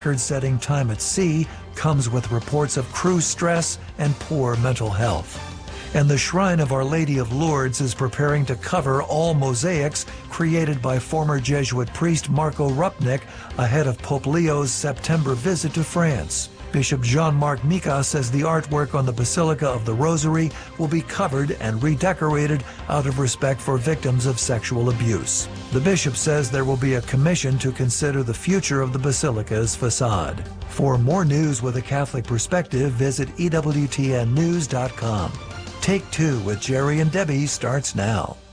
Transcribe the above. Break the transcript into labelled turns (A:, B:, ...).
A: record-setting time at sea comes with reports of crew stress and poor mental health. And the Shrine of Our Lady of Lourdes is preparing to cover all mosaics created by former Jesuit priest Marco Rupnik ahead of Pope Leo's September visit to France. Bishop Jean-Marc Mika says the artwork on the Basilica of the Rosary will be covered and redecorated out of respect for victims of sexual abuse. The bishop says there will be a commission to consider the future of the Basilica's facade. For more news with a Catholic perspective, visit EWTNnews.com. Take Two with Jerry and Debbie starts now.